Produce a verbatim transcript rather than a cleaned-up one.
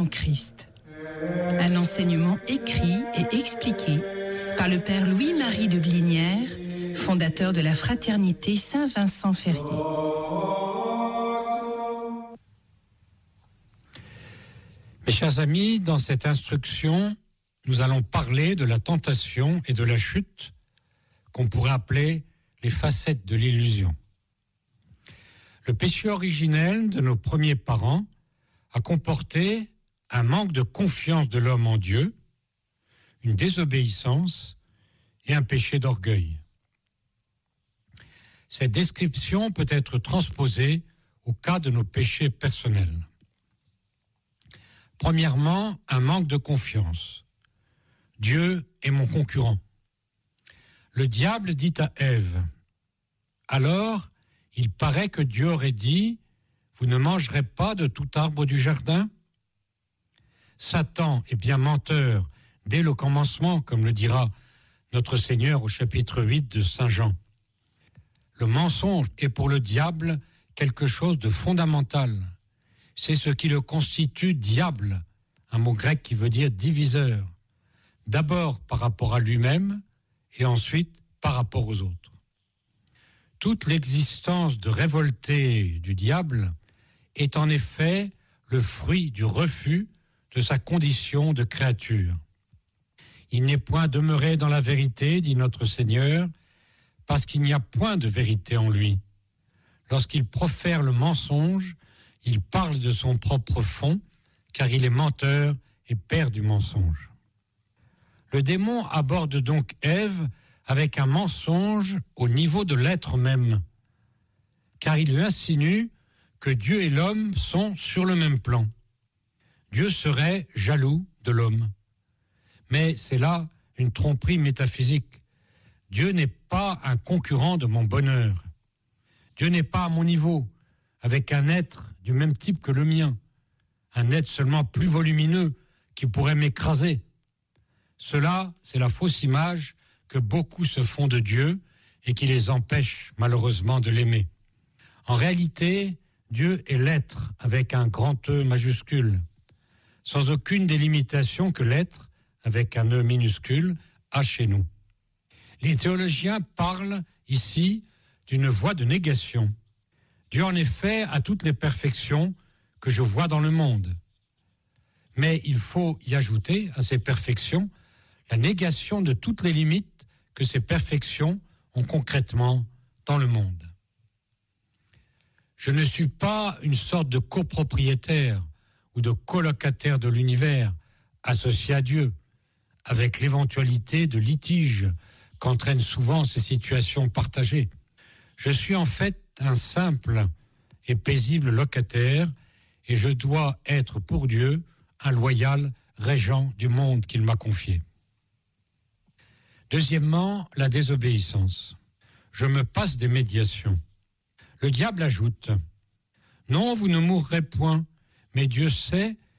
en Christ. Un enseignement écrit et expliqué par le père Louis-Marie de Blinière, fondateur de la fraternité Saint-Vincent-Ferrier. Mes chers amis, dans cette instruction, nous allons parler de la tentation et de la chute, qu'on pourrait appeler les facettes de l'illusion. Le péché originel de nos premiers parents a comporté un manque de confiance de l'homme en Dieu, une désobéissance et un péché d'orgueil. Cette description peut être transposée au cas de nos péchés personnels. Premièrement, un manque de confiance. Dieu est mon concurrent. Le diable dit à Ève, « Alors, il paraît que Dieu aurait dit, vous ne mangerez pas de tout arbre du jardin ?» Satan est bien menteur dès le commencement, comme le dira notre Seigneur au chapitre huit de Saint Jean. Le mensonge est pour le diable quelque chose de fondamental. C'est ce qui le constitue diable, un mot grec qui veut dire diviseur. D'abord par rapport à lui-même et ensuite par rapport aux autres. Toute l'existence de révolté du diable est en effet le fruit du refus de sa condition de créature. Il n'est point demeuré dans la vérité, dit notre Seigneur, parce qu'il n'y a point de vérité en lui. Lorsqu'il profère le mensonge, il parle de son propre fond, car il est menteur et père du mensonge. Le démon aborde donc Ève avec un mensonge au niveau de l'être même, car il lui insinue que Dieu et l'homme sont sur le même plan. Dieu serait jaloux de l'homme. Mais c'est là une tromperie métaphysique. Dieu n'est pas un concurrent de mon bonheur. Dieu n'est pas à mon niveau, avec un être du même type que le mien, un être seulement plus volumineux qui pourrait m'écraser. Cela, c'est la fausse image que beaucoup se font de Dieu et qui les empêche malheureusement de l'aimer. En réalité, Dieu est l'être avec un grand E majuscule, sans aucune délimitation que l'être, avec un E minuscule, a chez nous. Les théologiens parlent ici d'une voie de négation. Dieu en effet a toutes les perfections que je vois dans le monde. Mais il faut y ajouter à ces perfections la négation de toutes les limites que ces perfections ont concrètement dans le monde. Je ne suis pas une sorte de copropriétaire ou de colocataire de l'univers associé à Dieu, avec l'éventualité de litiges qu'entraînent souvent ces situations partagées. Je suis en fait un simple et paisible locataire et je dois être pour Dieu un loyal régent du monde qu'il m'a confié. Deuxièmement, la désobéissance. Je me passe des médiations. Le diable ajoute « Non, vous ne mourrez point, mais Dieu sait